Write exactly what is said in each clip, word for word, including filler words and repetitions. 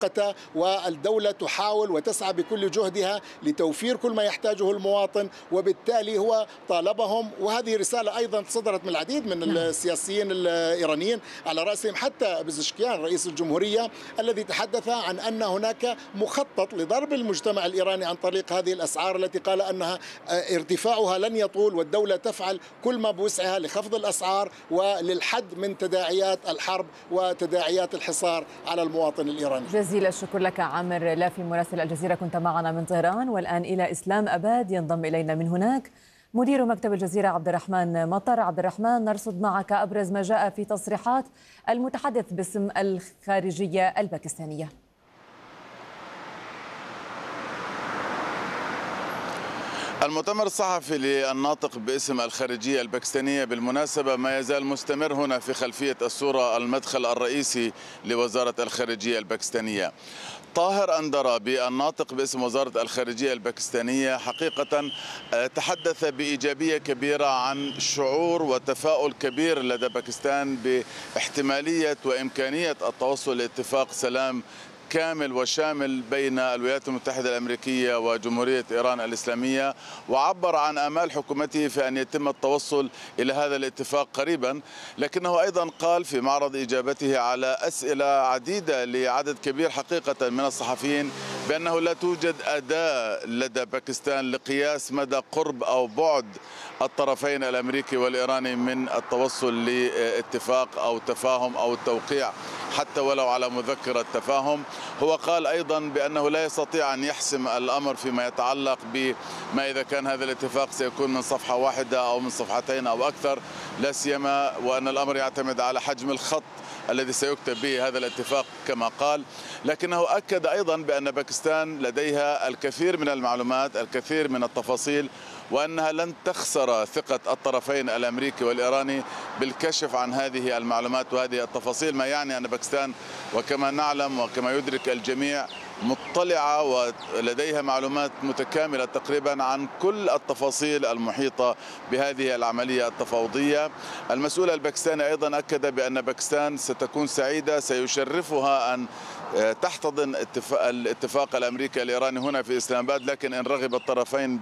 مؤقتة، والدولة تحاول وتسعى بكل جهدها لتوفير كل ما يحتاجه المواطن، وبالتالي هو طالبهم. وهذه رسالة أيضا صدرت من العديد من السياسيين الإيرانيين على رأسهم حتى بزشكيان رئيس الجمهورية، الذي تحدث عن أن هناك مخطط لضرب المجتمع الإيراني عن طريق هذه الأسعار التي قال أنها ارتفاعها لن يطول، والدولة تفعل كل ما بوسعها لخفض الأسعار وللحد من تداعيات الحرب وتداعيات الحصار على المواطن الإيراني. جزيل الشكر لك عامر لافي مراسل الجزيرة، كنت معنا من طهران. والآن إلى إسلام أباد ينضم إلينا من هناك مدير مكتب الجزيرة عبد الرحمن مطر. عبد الرحمن، نرصد معك أبرز ما جاء في تصريحات المتحدث باسم الخارجية الباكستانية. المؤتمر الصحفي للناطق باسم الخارجية الباكستانية بالمناسبة ما يزال مستمر هنا في خلفية الصورة، المدخل الرئيسي لوزارة الخارجية الباكستانية. طاهر أندرابي الناطق باسم وزارة الخارجية الباكستانية حقيقة تحدث بإيجابية كبيرة عن شعور وتفاؤل كبير لدى باكستان باحتمالية وإمكانية التوصل لاتفاق سلام كامل وشامل بين الولايات المتحدة الأمريكية وجمهورية إيران الإسلامية، وعبر عن آمال حكومته في أن يتم التوصل إلى هذا الاتفاق قريبا. لكنه أيضا قال في معرض إجابته على أسئلة عديدة لعدد كبير حقيقة من الصحفيين بأنه لا توجد أداة لدى باكستان لقياس مدى قرب أو بعد الطرفين الأمريكي والإيراني من التوصل لاتفاق أو تفاهم أو التوقيع حتى ولو على مذكرة تفاهم. هو قال أيضا بأنه لا يستطيع أن يحسم الأمر فيما يتعلق بما إذا كان هذا الاتفاق سيكون من صفحة واحدة أو من صفحتين أو أكثر، لا سيما وأن الأمر يعتمد على حجم الخط الذي سيكتب به هذا الاتفاق كما قال. لكنه أكد أيضا بأن باكستان لديها الكثير من المعلومات، الكثير من التفاصيل، وأنها لن تخسر ثقة الطرفين الأمريكي والإيراني بالكشف عن هذه المعلومات وهذه التفاصيل، ما يعني أن باكستان وكما نعلم وكما يدرك الجميع مطلعة ولديها معلومات متكاملة تقريبا عن كل التفاصيل المحيطة بهذه العملية التفاوضية. المسؤول الباكستاني أيضا أكد بأن باكستان ستكون سعيدة، سيشرفها أن تحتضن الاتفاق الأمريكي الإيراني هنا في إسلام آباد، لكن إن رغب الطرفين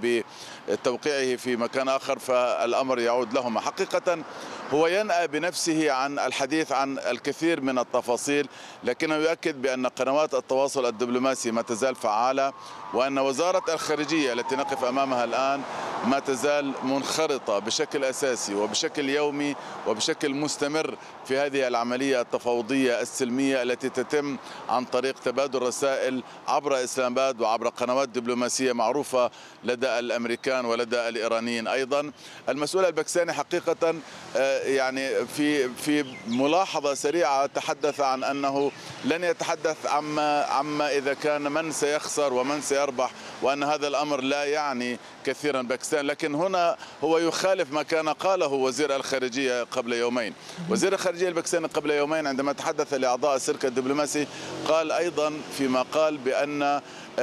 بتوقيعه في مكان آخر فالأمر يعود لهما. حقيقة هو ينأى بنفسه عن الحديث عن الكثير من التفاصيل، لكنه يؤكد بأن قنوات التواصل الدبلوماسي ما تزال فعالة، وأن وزارة الخارجية التي نقف أمامها الآن ما تزال منخرطة بشكل أساسي وبشكل يومي وبشكل مستمر في هذه العملية التفاوضية السلمية التي تتم عن طريق تبادل رسائل عبر إسلام آباد وعبر قنوات دبلوماسية معروفة لدى الأمريكان ولدى الإيرانيين أيضا. المسؤول الباكستاني حقيقة يعني في في ملاحظة سريعة تحدث عن أنه لن يتحدث عما عما إذا كان من سيخسر ومن سيربح، وأن هذا الأمر لا يعني كثيرا باكستان. لكن هنا هو يخالف ما كان قاله وزير الخارجية قبل يومين. وزير الخارجية الباكستاني قبل يومين عندما تحدث لأعضاء السلك الدبلوماسي قال أيضا فيما قال بأن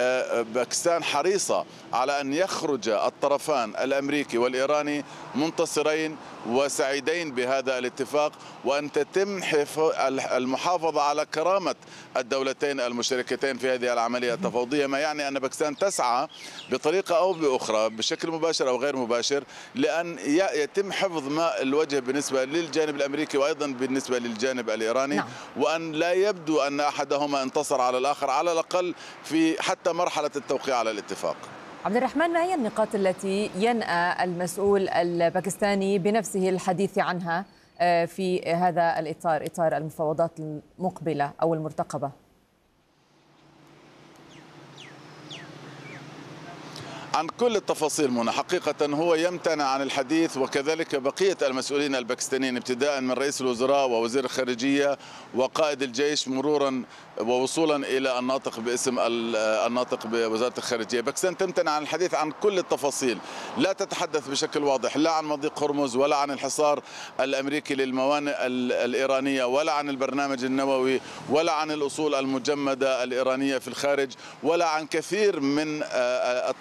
باكستان حريصة على أن يخرج الطرفان الأمريكي والإيراني منتصرين وسعيدين بهذا الاتفاق، وأن تتم المحافظة على كرامة الدولتين المشتركتين في هذه العملية التفاوضية، ما يعني أن باكستان تسعى بطريقة أو بأخرى بشكل مباشر أو غير مباشر لأن يتم حفظ ماء الوجه بالنسبة للجانب الأمريكي وأيضا بالنسبة للجانب الإيراني، نعم. وأن لا يبدو أن أحدهما انتصر على الآخر على الأقل في حتى مرحلة التوقيع على الاتفاق. عبد الرحمن، ما هي النقاط التي ينأى المسؤول الباكستاني بنفسه الحديث عنها في هذا الإطار، إطار المفاوضات المقبلة أو المرتقبة؟ عن كل التفاصيل منى. حقيقة هو يمتنع عن الحديث، وكذلك بقية المسؤولين الباكستانيين ابتداء من رئيس الوزراء ووزير الخارجية وقائد الجيش مرورا ووصولا إلى الناطق باسم الناطق بوزارة الخارجية. باكستان تمتنع عن الحديث عن كل التفاصيل، لا تتحدث بشكل واضح لا عن مضيق هرمز ولا عن الحصار الأمريكي للموانئ الإيرانية ولا عن البرنامج النووي ولا عن الأصول المجمدة الإيرانية في الخارج ولا عن كثير من التفاصيل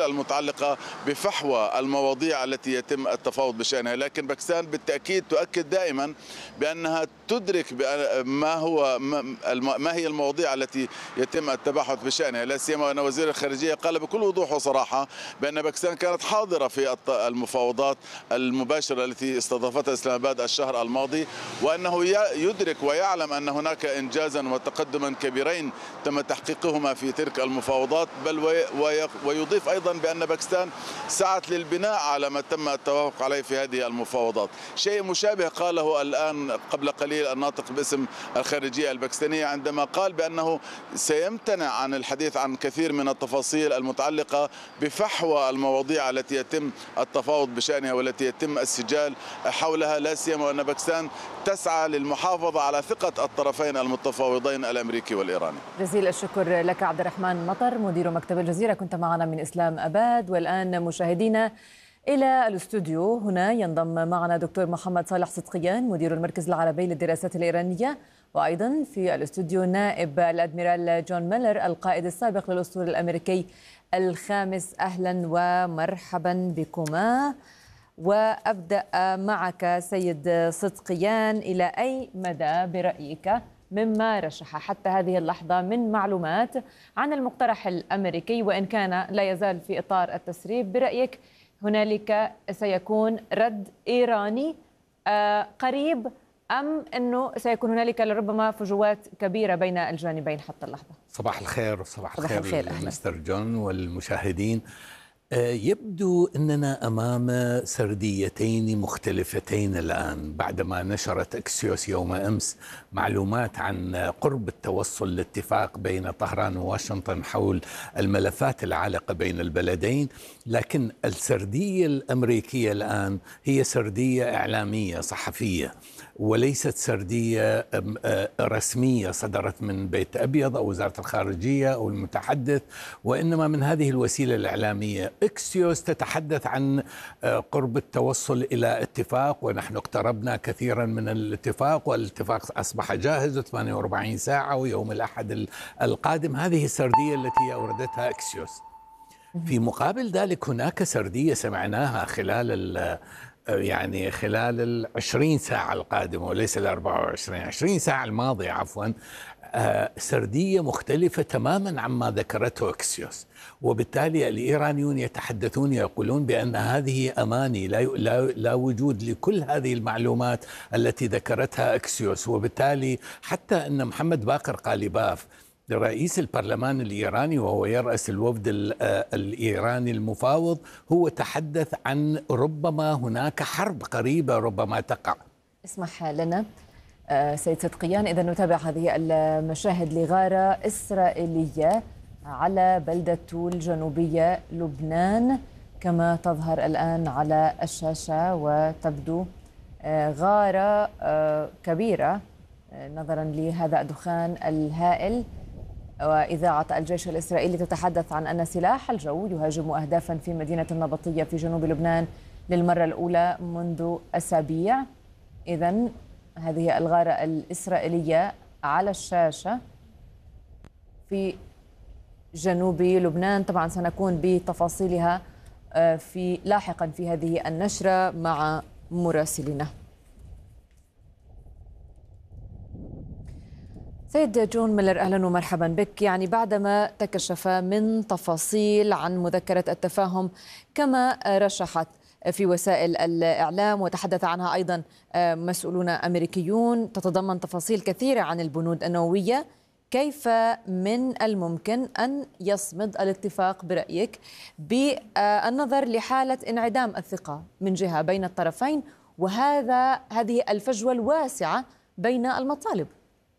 المتعلقة بفحوى المواضيع التي يتم التفاوض بشأنها. لكن باكستان بالتأكيد تؤكد دائما بأنها تدرك ما هو ما هي المواضيع التي يتم التباحث بشأنها، لا سيما أن وزير الخارجية قال بكل وضوح وصراحة بأن باكستان كانت حاضرة في المفاوضات المباشرة التي استضافتها إسلام آباد الشهر الماضي، وأنه يدرك ويعلم أن هناك إنجازا وتقدما كبيرين تم تحقيقهما في تلك المفاوضات، بل ويضيف أيضا بأن باكستان سعت للبناء على ما تم التوافق عليه في هذه المفاوضات. شيء مشابه قاله الآن قبل قليل الناطق باسم الخارجية الباكستانية عندما قال بأنه سيمتنع عن الحديث عن كثير من التفاصيل المتعلقة بفحوى المواضيع التي يتم التفاوض بشأنها والتي يتم السجال حولها، لا سيما أن باكستان تسعى للمحافظة على ثقة الطرفين المتفاوضين الأمريكي والإيراني. جزيل الشكر لك عبد الرحمن مطر مدير مكتب الجزيرة، كنت معنا من إسلام أباد. والآن مشاهدينا إلى الاستوديو هنا ينضم معنا دكتور محمد صالح صدقيان مدير المركز العربي للدراسات الإيرانية، وأيضا في الاستوديو نائب الأدميرال جون ميلر القائد السابق للأسطول الأمريكي الخامس. أهلا ومرحبا بكما. وأبدأ معك سيد صدقيان، إلى أي مدى برأيك مما رشح حتى هذه اللحظة من معلومات عن المقترح الأمريكي، وإن كان لا يزال في إطار التسريب، برأيك هنالك سيكون رد إيراني قريب أم أنه سيكون هنالك لربما فجوات كبيرة بين الجانبين حتى اللحظة؟ صباح الخير وصباح الخير, الخير مستر جون والمشاهدين. يبدو أننا أمام سرديتين مختلفتين الآن بعدما نشرت أكسيوس يوم أمس معلومات عن قرب التوصل لاتفاق بين طهران وواشنطن حول الملفات العالقة بين البلدين. لكن السردية الأمريكية الآن هي سردية إعلامية صحفية وليست سردية رسمية صدرت من بيت أبيض أو وزارة الخارجية أو المتحدث، وإنما من هذه الوسيلة الإعلامية. إكسيوس تتحدث عن قرب التوصل إلى اتفاق، ونحن اقتربنا كثيرا من الاتفاق، والاتفاق أصبح جاهز ثمانية وأربعين ساعة ويوم الأحد القادم. هذه السردية التي أوردتها إكسيوس. في مقابل ذلك هناك سردية سمعناها خلال يعني خلال العشرين ساعة القادمة وليس الأربعة وعشرين عشرين ساعة الماضية عفوا، سردية مختلفة تماما عما ذكرته إكسيوس. وبالتالي الإيرانيون يتحدثون يقولون بأن هذه أماني، لا, لا, لا وجود لكل هذه المعلومات التي ذكرتها إكسيوس. وبالتالي حتى أن محمد باقر قالباف رئيس البرلمان الإيراني وهو يرأس الوفد الإيراني المفاوض هو تحدث عن ربما هناك حرب قريبة ربما تقع. اسمح لنا سيد صدقيان إذا نتابع هذه المشاهد لغارة إسرائيلية على بلدة طول جنوبية لبنان كما تظهر الآن على الشاشة، وتبدو غارة كبيرة نظرا لهذا الدخان الهائل. وإذاعة الجيش الإسرائيلي تتحدث عن أن سلاح الجو يهاجم أهدافا في مدينة النبطية في جنوب لبنان للمرة الأولى منذ أسابيع. إذن هذه الغارة الإسرائيلية على الشاشة في جنوب لبنان. طبعا سنكون بتفاصيلها في لاحقا في هذه النشرة مع مراسلنا. سيد جون ميلر أهلا ومرحبا بك. يعني بعدما تكشف من تفاصيل عن مذكرة التفاهم كما رشحت في وسائل الإعلام وتحدث عنها أيضا مسؤولون أمريكيون، تتضمن تفاصيل كثيرة عن البنود النووية، كيف من الممكن أن يصمد الاتفاق برأيك بالنظر لحالة انعدام الثقة من جهة بين الطرفين وهذا هذه الفجوة الواسعة بين المطالب؟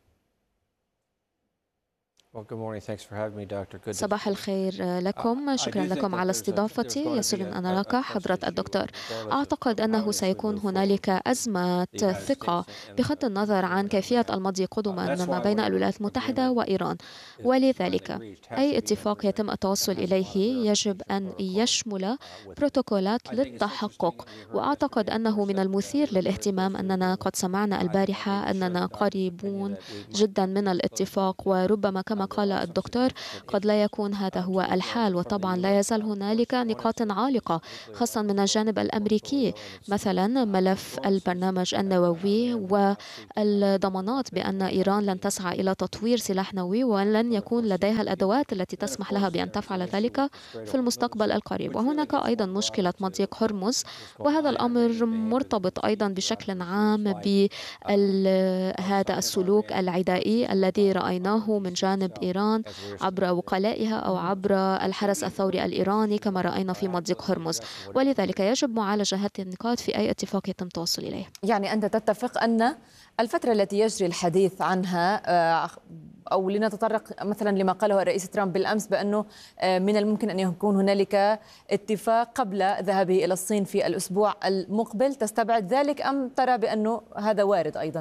صباح الخير لكم، شكرا لكم على استضافتي. يسر أن أراك حضرة الدكتور. أعتقد أنه سيكون هنالك أزمة ثقة بغض النظر عن كيفية المضي قدما ما بين الولايات المتحدة وإيران، ولذلك أي اتفاق يتم التوصل إليه يجب أن يشمل بروتوكولات للتحقق. وأعتقد أنه من المثير للاهتمام أننا قد سمعنا البارحة أننا قريبون جدا من الاتفاق، وربما كما كما قال الدكتور قد لا يكون هذا هو الحال، وطبعا لا يزال هنالك نقاط عالقة خاصة من الجانب الأمريكي، مثلا ملف البرنامج النووي والضمانات بأن إيران لن تسعى إلى تطوير سلاح نووي ولن يكون لديها الأدوات التي تسمح لها بأن تفعل ذلك في المستقبل القريب. وهناك أيضا مشكلة مضيق هرمز، وهذا الأمر مرتبط أيضا بشكل عام بهذا السلوك العدائي الذي رأيناه من جانب إيران عبر وكلائها أو عبر الحرس الثوري الإيراني كما رأينا في مضيق هرمز، ولذلك يجب معالجة هذه النقاط في أي اتفاق يتم التوصل إليه. يعني أنت تتفق أن الفترة التي يجري الحديث عنها، أو لنتطرق مثلا لما قاله الرئيس ترامب بالأمس بأنه من الممكن أن يكون هنالك اتفاق قبل ذهابه إلى الصين في الأسبوع المقبل، تستبعد ذلك أم ترى بأنه هذا وارد أيضا؟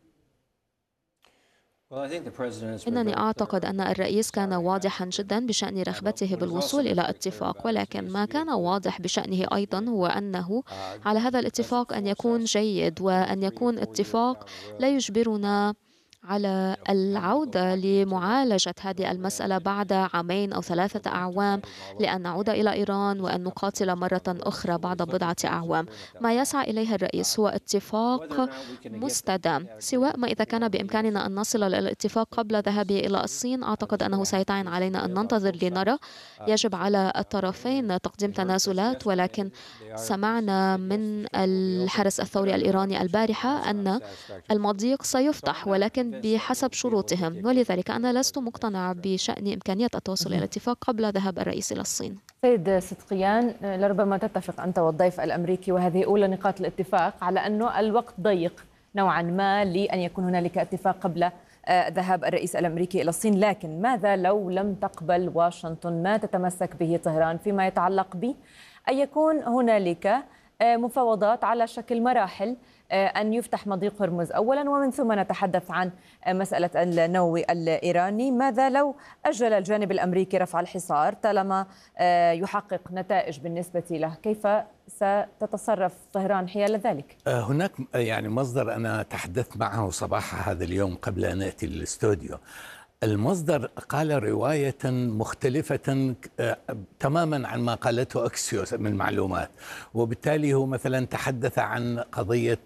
إنني أعتقد أن الرئيس كان واضحا جدا بشأن رغبته بالوصول إلى اتفاق، ولكن ما كان واضح بشأنه أيضا هو أنه على هذا الاتفاق أن يكون جيد، وأن يكون اتفاق لا يجبرنا على العودة لمعالجة هذه المسألة بعد عامين أو ثلاثة أعوام، لأن نعود إلى إيران وأن نقاتل مرة أخرى بعد بضعة أعوام. ما يسعى إليه الرئيس هو اتفاق مستدام، سواء ما إذا كان بإمكاننا أن نصل إلى الاتفاق قبل ذهابه إلى الصين. أعتقد أنه سيتعين علينا أن ننتظر لنرى. يجب على الطرفين تقديم تنازلات، ولكن سمعنا من الحرس الثوري الإيراني البارحة أن المضيق سيفتح، ولكن بحسب شروطهم، ولذلك أنا لست مقتنعة بشأن إمكانية التوصل إلى الاتفاق قبل ذهاب الرئيس إلى الصين. سيد صدقيان، لربما تتفق أنت والضيف الأمريكي، وهذه أولى نقاط الاتفاق، على أنه الوقت ضيق نوعا ما لأن يكون هنالك اتفاق قبل ذهاب الرئيس الأمريكي إلى الصين. لكن ماذا لو لم تقبل واشنطن ما تتمسك به طهران فيما يتعلق به أن يكون هنالك مفاوضات على شكل مراحل، أن يفتح مضيق هرمز أولا ومن ثم نتحدث عن مسألة النووي الإيراني؟ ماذا لو أجل الجانب الأمريكي رفع الحصار طالما يحقق نتائج بالنسبة له؟ كيف ستتصرف طهران حيال ذلك؟ هناك يعني مصدر أنا تحدثت معه صباح هذا اليوم قبل أن أتي للاستوديو. المصدر قال رواية مختلفة تماما عن ما قالته أكسيوس من المعلومات، وبالتالي هو مثلا تحدث عن قضية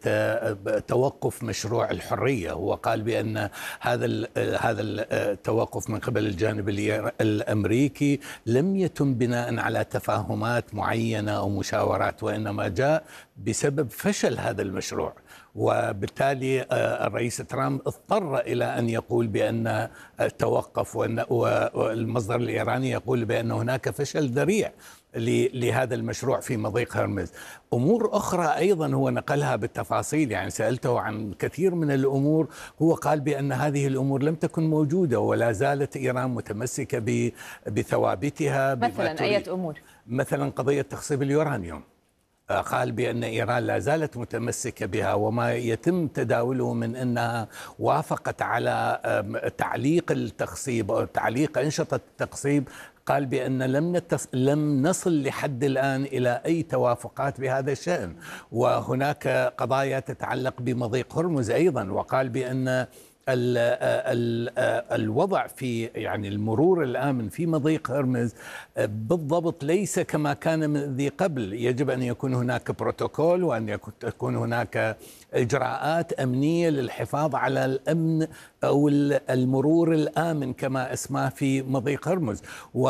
توقف مشروع الحرية. هو قال بأن هذا هذا التوقف من قبل الجانب الأمريكي لم يتم بناء على تفاهمات معينة أو مشاورات، وإنما جاء بسبب فشل هذا المشروع. وبالتالي الرئيس ترامب اضطر إلى أن يقول بأن توقف، والمصدر الإيراني يقول بأن هناك فشل ذريع لهذا المشروع في مضيق هرمز. أمور أخرى أيضا هو نقلها بالتفاصيل، يعني سألته عن كثير من الأمور، هو قال بأن هذه الأمور لم تكن موجودة ولا زالت إيران متمسكة بثوابتها. مثلا أي أمور؟ مثلا قضية تخصيب اليورانيوم، قال بأن إيران لا زالت متمسكة بها، وما يتم تداوله من أنها وافقت على تعليق التخصيب أو تعليق أنشطة التخصيب، قال بأن لم نتص... لم نصل لحد الآن إلى أي توافقات بهذا الشأن. وهناك قضايا تتعلق بمضيق هرمز أيضا، وقال بأن ال ال الوضع في يعني المرور الآمن في مضيق هرمز بالضبط ليس كما كان من ذي قبل. يجب أن يكون هناك بروتوكول وأن تكون هناك إجراءات أمنية للحفاظ على الأمن أو المرور الآمن كما اسمه في مضيق هرمز.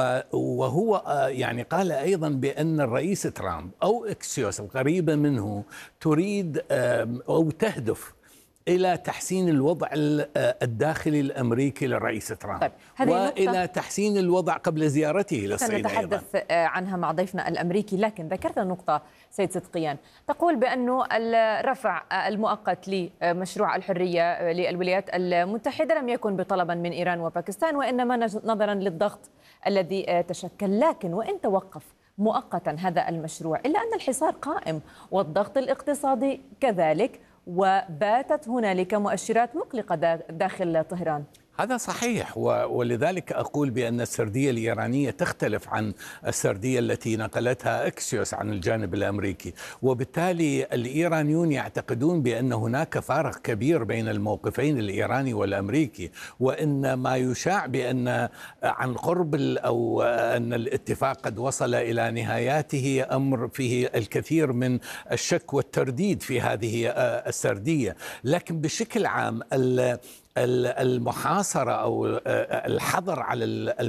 وهو يعني قال أيضا بأن الرئيس ترامب أو إكسيوس القريبة منه تريد أو تهدف إلى تحسين الوضع الداخلي الأمريكي للرئيس ترامب، طيب وإلى تحسين الوضع قبل زيارته إلى الصين. سنتحدث أيضاً عنها مع ضيفنا الأمريكي، لكن ذكرت نقطة سيد صدقيان، تقول بأنه الرفع المؤقت لمشروع الحرية للولايات المتحدة لم يكن بطلبا من إيران وباكستان، وإنما نظرا للضغط الذي تشكل. لكن وإن توقف مؤقتا هذا المشروع إلا أن الحصار قائم والضغط الاقتصادي كذلك، وباتت هنالك مؤشرات مقلقة داخل طهران. هذا صحيح، ولذلك أقول بأن السردية الإيرانية تختلف عن السردية التي نقلتها أكسيوس عن الجانب الأمريكي، وبالتالي الإيرانيون يعتقدون بأن هناك فارق كبير بين الموقفين الإيراني والأمريكي، وإن ما يشاع بأن عن قرب أو أن الاتفاق قد وصل إلى نهاياته أمر فيه الكثير من الشك والترديد في هذه السردية. لكن بشكل عام المحاصرة أو الحظر على